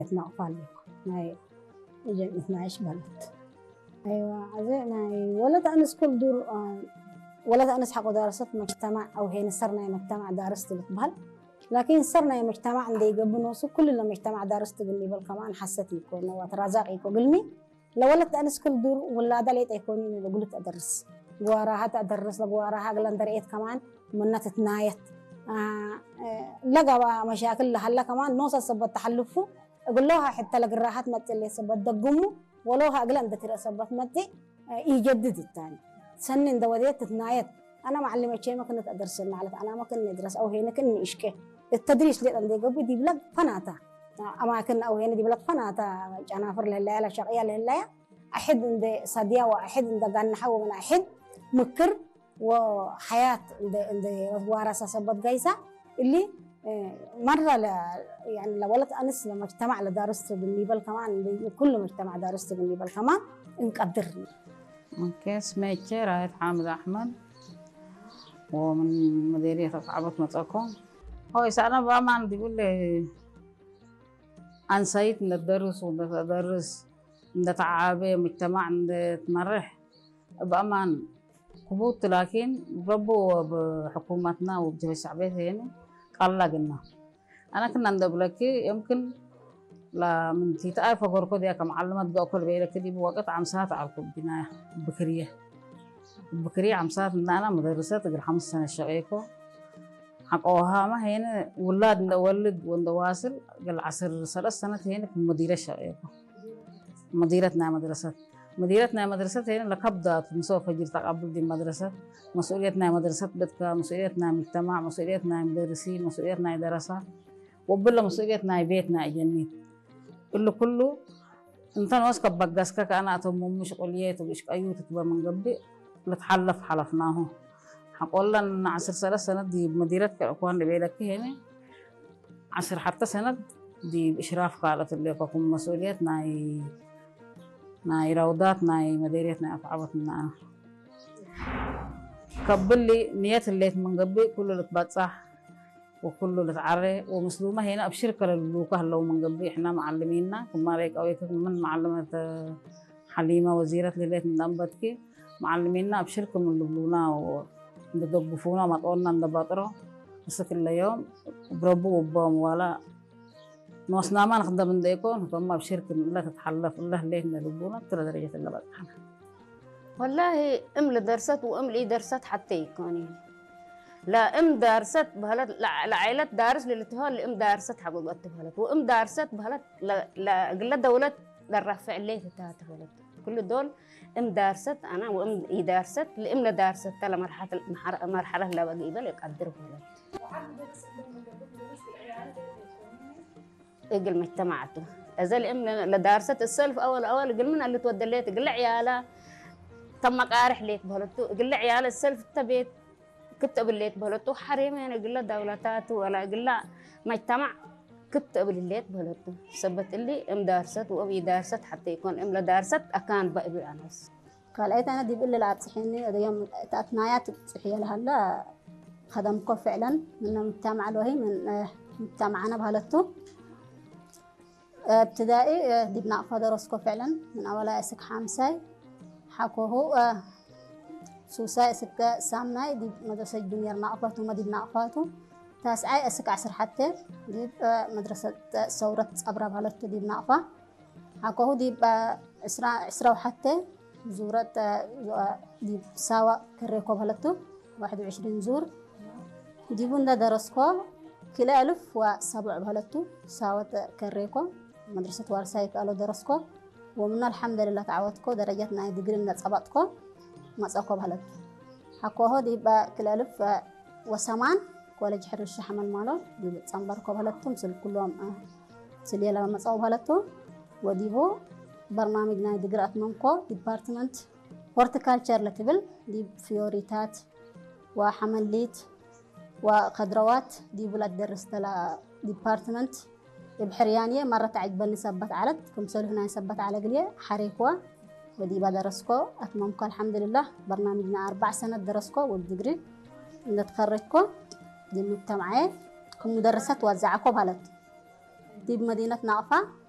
نقفل ناي يجي 12 بلد. أيوة زين ولد أنس كل دور ولد أنس حق دراسات مجتمع أو هي صرنا مجتمع دارست القبل، لكن صرنا مجتمع عندي قبل نص كل اللي مجتمع دارست قلني بل كمان حسيت يكون وترازق يكون قلني لو ولد أنس كل دور ولا دليت يكوني إذا قلت أدرس وراها أدرس وراها قلنا دريت كمان منة تنايت لقى مشاكل هلا كمان نوصل سبب تحلفه أقول لها حتى لقى الراحات ما تلي سبب دقمه ولوها أقلن دتر سبب متي يجدد الثاني سنن دوديت تنايت أنا معلمة شيء ما كنت أدرس المعلم أنا ما كنت أدرس أو هنا كني إشكي التدريس اللي عندي قبل دي بلاد فناتا أماكن أو هنا دي بلاد فناتا أنا فر لله شرعية لله أحد عند صديا وأحد عند جن حو من أحد مكر وحياة عند ورثة سبب جيسة اللي مرة يعني لولت أنس لما اجتمع لدارست بالنيبال كمان كل مجتمع دارست بالنيبال كمان نقدر. اوكي اسمي رايت حامد أحمد ومن مديرية عبد مطاكم. هو أنا بأمان بيقول لي أنسيت ندرس وندرس نتعابي مجتمع نتمرح بأمان قبوط لكن ربوا بحكومتنا وبجهة الشعبية هنا قال لنا أنا كنا ندبلكي يمكن لا من تيتا فقر كذا كمعلمات بأكل بيلا كذي بوقت عمسات على البناية بكرية عمسات إن أنا مدرسات قبل 5 سنين شقيقة حقوها ما هنا ولاد نولد وندواصل قبل 10 سنوات هنا مديرة شقيقة مديرتنا مدرسة هنا لقبضات نسوق فجر تقبل دي مدرسة مسؤوليتنا مدرسة بدك مسؤوليتنا مجتمع مسؤوليتنا مدرسين مسؤوليتنا دراسات وبلا مسؤوليتنا بيتنا جنيت كله انت نوسك بقاسك انا اتم مش قليات ومش ايوه تبقى من قبل نتحلف حلفناه حقول لنا 10 سنة دي مديرة الاخوان اللي بيلك هنا 10 حتى سنة دي باشراف قالت اللي كم مسؤوليتنا ناي روضات ناي مديريتنا افعبتنا قبل لي نية اللي من قبل كله اللي تبصح وكله اللي تعري ومسلومة هنا بشركة للوكه لو من قبل احنا معلمينا كما ريك او من معلمة حليمة وزيرة ليلة ننبتكي معلمينا بشركة من لبلونا وندقفونا مطولنا ندباطره بس كل يوم بربو وبام ولا نوصنا ما نخدم نديكون ثم بشركة لا تتحلف الله ليه ندبونا ترى درجة اللي بطحنا والله ام لدرست وام لي درست حتى يكوني لا ام دارست بهلت لعائلة دارس للتهال ام دارست حقوقات بهلت وام دارست بهلت لا قلت دولة للرفع اللي تتات بهلت كل دول ام دارست انا وام اي دارست لام دارست تلا مرحلة لا بقيبة يقدر بهلت اقل مجتمعته ازل ام لدارست السلف اول قل من اللي تودليت قل عياله تم قارح ليك بهلتو قل عياله السلف تبيت كتب الليت بهلتو حريمين قل دولتات ولا قل مجتمع كتب الليت بهلتو سبت اللي ام دارست وابي دارست حتى يكون ام دارست اكان بقبل انس قال انا دي بقول لها تصحيني يوم تاتنايات تصحي لها لا خدمكم فعلا من مجتمع الوهي من مجتمعنا بهلتو ابتدائي دي بنعفى درسكو فعلا من أولا أسك حامساي حكوه سوساي أسك سامناي دي مدرسة جونيور نعفاتو ما دي بنعفاتو تاسعاي أسك 10 حتى دي مدرسة ثورة أبرا بهلتو دي بنعفى حكوه دي عسرة حتى زورة دي ساوا كريكو بهلتو 21 زور دي بندا درسكو كلا 1007 بهلتو ساوت كريكو مدرسة وارساي قالوا درسكو ومن الحمد لله تعودكو درجتنا ديجري من صباتكو ما صاكو بهلت حكوه دي با كلا 1000 وسمان كولج حر الشحمل مالو دي بتصمبركو بهلتو مثل كلهم سليلا ما صاو بهلتو وديهو برنامجنا ديجري اتمنكو ديبارتمنت هورتيكالتشر لتبل دي فيوريتات وحمليت وخضروات دي بلاد درست لا ديبارتمنت بحريانية مرة تعجبني سبت على كمسول هنا سبت على قلية حريكوا ودي بدرسكو أتممكو الحمد لله برنامجنا 4 سنة درسكو والدجري نتخرجكو دي مجتمعين كم مدرسات وزعكو بهلت دي بمدينة نعفة